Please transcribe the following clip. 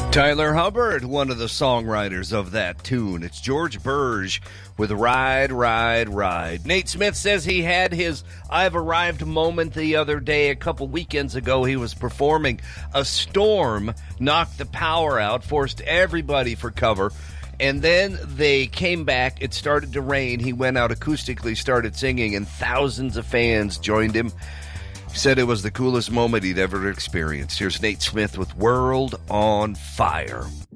Tyler Hubbard, one of the songwriters of that tune. It's George Burge with Ride, Ride, Ride. Nate Smith says he had his I've Arrived moment the other day. A couple weekends ago, he was performing. A storm knocked the power out, forced everybody for cover. And then they came back. It started to rain. He went out acoustically, started singing, and thousands of fans joined him. He said it was the coolest moment he'd ever experienced. Here's Nate Smith with World on Fire.